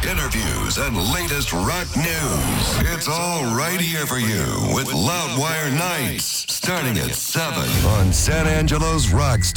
interviews, and latest rock news. It's all right here for you with Loudwire Nights, starting at 7 on San Angelo's Rock Station.